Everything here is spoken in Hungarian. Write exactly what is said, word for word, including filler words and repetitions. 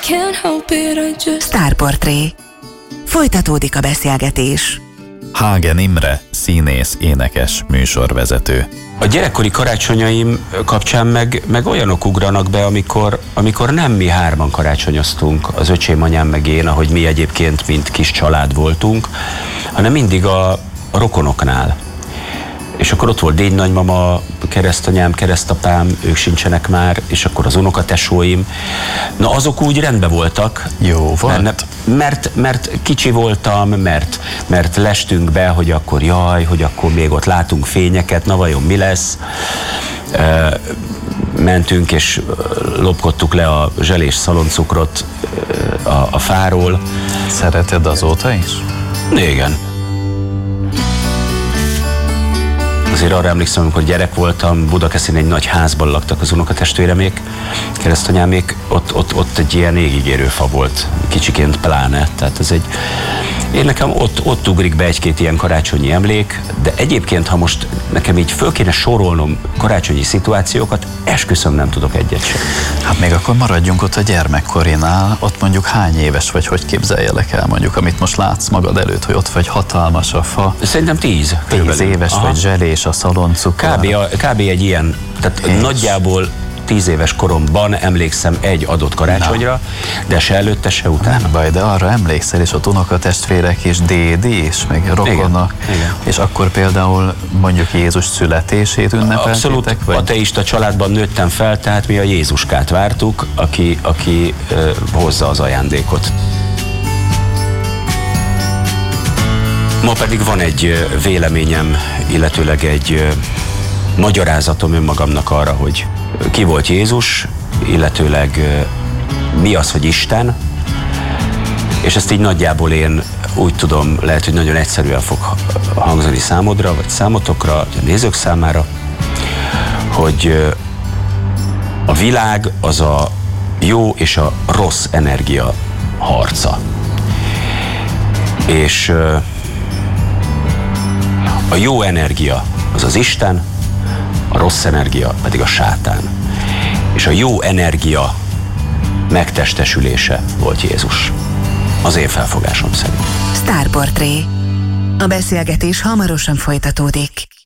Sztárportré. Folytatódik a beszélgetés. Hágen Imre, színész, énekes, műsorvezető. A gyerekkori karácsonyaim kapcsán meg, meg olyanok ugranak be, amikor, amikor nem mi hárman karácsonyoztunk, az öcsém, anyám meg én, ahogy mi egyébként mint kis család voltunk, hanem mindig a, a rokonoknál. És akkor ott volt dédnagymama, keresztanyám, keresztapám, ők sincsenek már, és akkor az unokatesóim. Na azok úgy rendben voltak. Jó volt. Mert, mert, mert kicsi voltam, mert, mert lestünk be, hogy akkor jaj, hogy akkor még ott látunk fényeket, na vajon mi lesz. E, mentünk és lopkodtuk le a zselés szaloncukrot a, a fáról. Szereted azóta is? Igen. Azért arra emlékszem, amikor gyerek voltam, Budakeszin egy nagy házban laktak az unokatestvéremék, keresztanyámék, ott, ott, ott egy ilyen égigérő fa volt, kicsiként pláne, tehát ez egy... Én nekem ott, ott ugrik be egy-két ilyen karácsonyi emlék, de egyébként, ha most nekem így föl kéne sorolnom karácsonyi szituációkat, esküszöm, nem tudok egyet sem. Hát még akkor maradjunk ott a gyermekkorinál, ott mondjuk hány éves vagy, hogy képzeljelek el mondjuk, amit most látsz magad előtt, hogy ott vagy hatalmas a fa. Szerintem tíz. Tíz éves Aha. vagy, zselés a szaloncukor. Kb. A, kb. Egy ilyen, tehát és? Nagyjából tíz éves koromban emlékszem egy adott karácsonyra, Na. de se előtte, se utána. Nem baj, de arra emlékszel, és ott unokatestvérek és dédi és meg rokonok. Igen, igen. És akkor például mondjuk Jézus születését ünnepeltétek? Abszolút, vagy? Ateista családban nőttem fel, tehát mi a Jézuskát vártuk, aki, aki uh, hozza az ajándékot. Ma pedig van egy véleményem, illetőleg egy uh, magyarázatom önmagamnak arra, hogy ki volt Jézus, illetőleg mi az, hogy Isten, és ezt így nagyjából én úgy tudom, lehet, hogy nagyon egyszerűen fog hangzani számodra, vagy számotokra, a nézők számára, hogy a világ az a jó és a rossz energia harca. És a jó energia az az Isten, a rossz energia pedig a sátán. És a jó energia megtestesülése volt Jézus. Az én felfogásom szerint. Sztárportré. A beszélgetés hamarosan folytatódik.